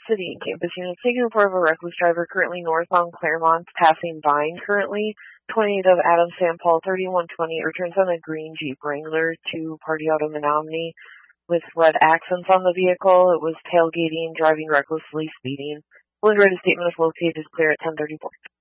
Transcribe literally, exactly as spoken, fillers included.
City and Campus units taking report of a reckless driver currently north on Claremont, passing Vine currently. twenty-eight of Adam San Paul, thirty-one twenty, returns on a green Jeep Wrangler to Party Auto Menominee with red accents on the vehicle. It was tailgating, driving recklessly, speeding. Would read a statement is located is clear at ten thirty-four.